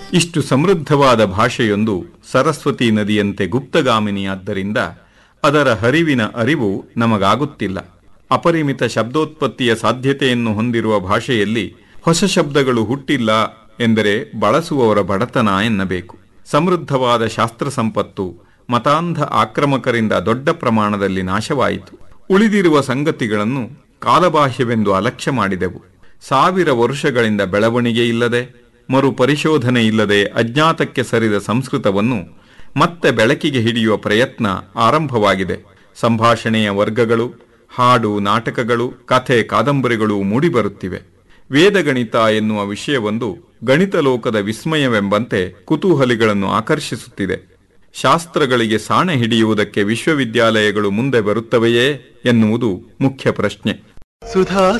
ಇಷ್ಟು ಸಮೃದ್ಧವಾದ ಭಾಷೆಯೊಂದು ಸರಸ್ವತಿ ನದಿಯಂತೆ ಗುಪ್ತಗಾಮಿನಿಯಾದ್ದರಿಂದ ಅದರ ಹರಿವಿನ ಅರಿವು ನಮಗಾಗುತ್ತಿಲ್ಲ. ಅಪರಿಮಿತ ಶಬ್ದೋತ್ಪತ್ತಿಯ ಸಾಧ್ಯತೆಯನ್ನು ಹೊಂದಿರುವ ಭಾಷೆಯಲ್ಲಿ ಹೊಸ ಶಬ್ದಗಳು ಹುಟ್ಟಿಲ್ಲ ಎಂದರೆ ಬಳಸುವವರ ಬಡತನ ಎನ್ನಬೇಕು. ಸಮೃದ್ಧವಾದ ಶಾಸ್ತ್ರ ಸಂಪತ್ತು ಮತಾಂಧ ಆಕ್ರಮಕರಿಂದ ದೊಡ್ಡ ಪ್ರಮಾಣದಲ್ಲಿ ನಾಶವಾಯಿತು. ಉಳಿದಿರುವ ಸಂಗತಿಗಳನ್ನು ಕಾಲಬಾಹ್ಯವೆಂದು ಅಲಕ್ಷ್ಯ ಮಾಡಿದೆವು. 1000 ವರುಷಗಳಿಂದ ಬೆಳವಣಿಗೆ ಇಲ್ಲದೆ, ಮರುಪರಿಶೋಧನೆ ಇಲ್ಲದೆ ಅಜ್ಞಾತಕ್ಕೆ ಸರಿದ ಸಂಸ್ಕೃತವನ್ನು ಮತ್ತೆ ಬೆಳಕಿಗೆ ಹಿಡಿಯುವ ಪ್ರಯತ್ನ ಆರಂಭವಾಗಿದೆ. ಸಂಭಾಷಣೆಯ ವರ್ಗಗಳು, ಹಾಡು, ನಾಟಕಗಳು, ಕಥೆ, ಕಾದಂಬರಿಗಳು ಮೂಡಿಬರುತ್ತಿವೆ. ವೇದಗಣಿತ ಎನ್ನುವ ವಿಷಯವೊಂದು ಗಣಿತ ಲೋಕದ ವಿಸ್ಮಯವೆಂಬಂತೆ ಕುತೂಹಲಿಗಳನ್ನು ಆಕರ್ಷಿಸುತ್ತಿದೆ. ಶಾಸ್ತ್ರಗಳಿಗೆ ಸಾಣೆ ಹಿಡಿಯುವುದಕ್ಕೆ ವಿಶ್ವವಿದ್ಯಾಲಯಗಳು ಮುಂದೆ ಬರುತ್ತವೆಯೇ ಎನ್ನುವುದು ಮುಖ್ಯ ಪ್ರಶ್ನೆ.